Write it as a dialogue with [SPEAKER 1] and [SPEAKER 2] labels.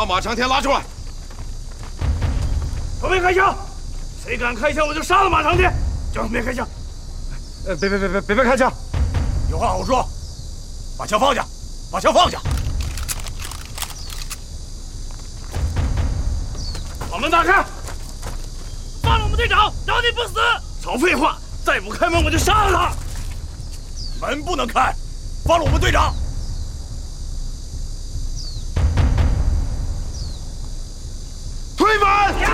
[SPEAKER 1] 把马长天拉出来！
[SPEAKER 2] 准备开枪！谁敢开枪，我就杀了马长天！准备开枪！
[SPEAKER 3] 别开枪！
[SPEAKER 2] 有话好说，把枪放下，把枪放下！把门打开！放了我们队长，饶你不死！少废话！再不开门，我就杀了他！门不能开，放了我们队长！
[SPEAKER 1] 推门！